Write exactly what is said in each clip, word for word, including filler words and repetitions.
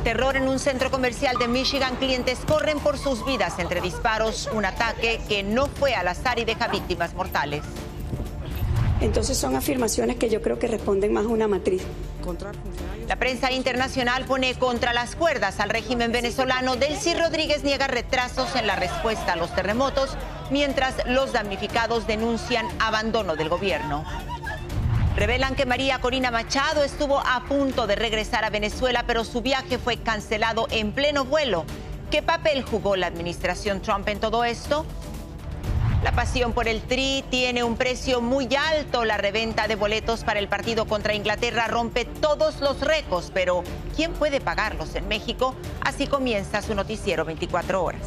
Terror en un centro comercial de Michigan. Clientes corren por sus vidas entre disparos. Un ataque que no fue al azar y deja víctimas mortales. Entonces son afirmaciones que yo creo que responden más a una matriz. La prensa internacional pone contra las cuerdas al régimen venezolano. Delcy Rodríguez niega retrasos en la respuesta a los terremotos, mientras los damnificados denuncian abandono del gobierno. Revelan que María Corina Machado estuvo a punto de regresar a Venezuela, pero su viaje fue cancelado en pleno vuelo. ¿Qué papel jugó la administración Trump en todo esto? La pasión por el Tri tiene un precio muy alto. La reventa de boletos para el partido contra Inglaterra rompe todos los récords, pero ¿quién puede pagarlos en México? Así comienza su noticiero veinticuatro horas.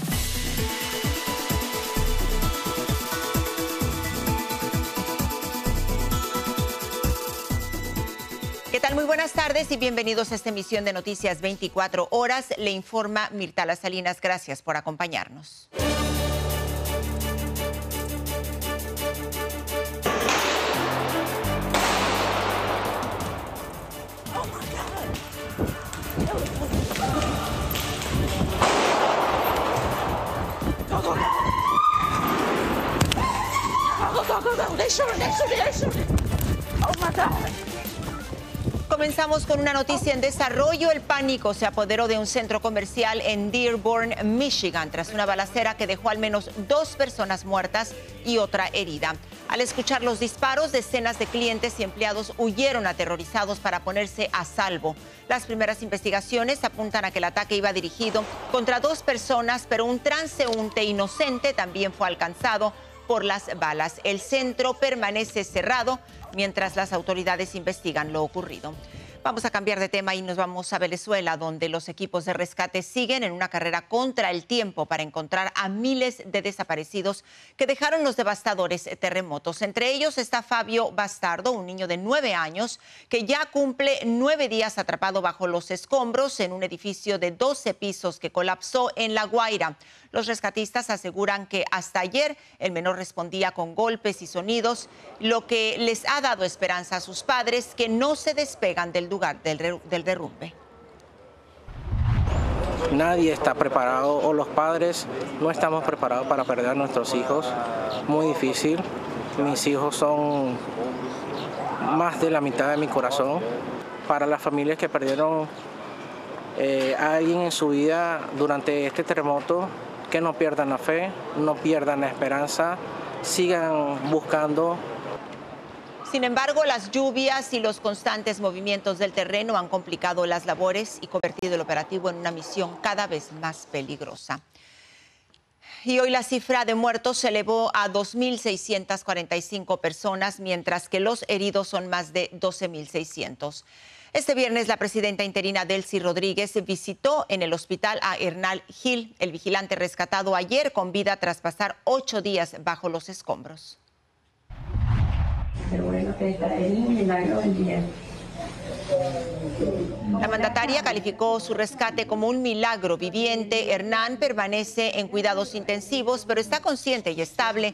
¿Qué tal? Muy buenas tardes y bienvenidos a esta emisión de Noticias veinticuatro horas. Le informa Mirtala Salinas. Gracias por acompañarnos. Comenzamos con una noticia en desarrollo. El pánico se apoderó de un centro comercial en Dearborn, Michigan, tras una balacera que dejó al menos dos personas muertas y otra herida. Al escuchar los disparos, decenas de clientes y empleados huyeron aterrorizados para ponerse a salvo. Las primeras investigaciones apuntan a que el ataque iba dirigido contra dos personas, pero un transeúnte inocente también fue alcanzado por las balas. El centro permanece cerrado mientras las autoridades investigan lo ocurrido. Vamos a cambiar de tema y nos vamos a Venezuela, donde los equipos de rescate siguen en una carrera contra el tiempo para encontrar a miles de desaparecidos que dejaron los devastadores terremotos. Entre ellos está Fabio Bastardo, un niño de nueve años que ya cumple nueve días atrapado bajo los escombros en un edificio de doce pisos que colapsó en La Guaira. Los rescatistas aseguran que hasta ayer el menor respondía con golpes y sonidos, lo que les ha dado esperanza a sus padres, que no se despegan del lugar del, del derrumbe. Nadie está preparado, o los padres no estamos preparados para perder a nuestros hijos. Muy difícil. Mis hijos son más de la mitad de mi corazón. Para las familias que perdieron eh, a alguien en su vida durante este terremoto, que no pierdan la fe, no pierdan la esperanza, sigan buscando. Sin embargo, las lluvias y los constantes movimientos del terreno han complicado las labores y convertido el operativo en una misión cada vez más peligrosa. Y hoy la cifra de muertos se elevó a dos mil seiscientas cuarenta y cinco personas, mientras que los heridos son más de doce mil seiscientos. Este viernes, la presidenta interina Delcy Rodríguez visitó en el hospital a Hernán Gil, el vigilante rescatado ayer con vida tras pasar ocho días bajo los escombros. Pero bueno, que está ahí, milagro del día. La mandataria calificó su rescate como un milagro viviente. Hernán permanece en cuidados intensivos, pero está consciente y estable